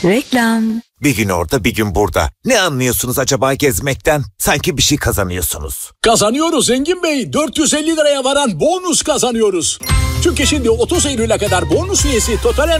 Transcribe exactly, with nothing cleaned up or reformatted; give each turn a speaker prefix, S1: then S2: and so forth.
S1: Reklam.
S2: Bir gün orada, bir gün burada. Ne anlıyorsunuz acaba gezmekten? Sanki bir şey kazanıyorsunuz.
S3: Kazanıyoruz Zengin Bey. dört yüz elli liraya varan bonus kazanıyoruz. Çünkü şimdi otuz Eylül'e kadar bonus üyesi Total